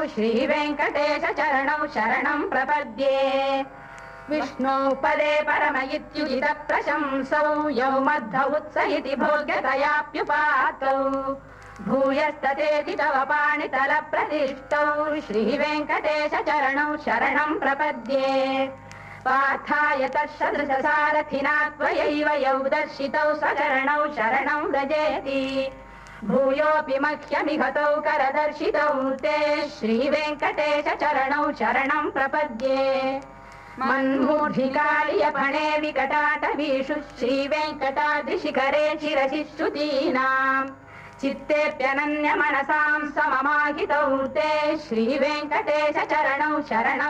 श्रीवेङ्कटेश चरणौ शरणं प्रपद्ये विष्णु पदे परम इत्युदित प्रशंसौ यौ मध्य उत्सहिति भोग्यतयाप्युपातौ भूयस्ततेति तव पाणितल प्रतिष्ठौ श्रीवेङ्कटेश चरणौ शरणं प्रपद्ये पार्थाय तत्सदृशसारथिना त्वयैव यौ दर्शितौ सचरणौ शरणं व्रजेति भूयोऽपि मह्यमिहतौ करदर्शितौ ते श्रीवेङ्कटेश चरणौ शरणं प्रपद्ये मन्मूर्धिकालियपणे विकटाटवीषु श्रीवेङ्कटाद्रिशिखरे शिरसि श्रुतीनाम् चित्तेऽप्यनन्यमनसां सममाहितौ ते श्रीवेङ्कटेश चरणौ शरणं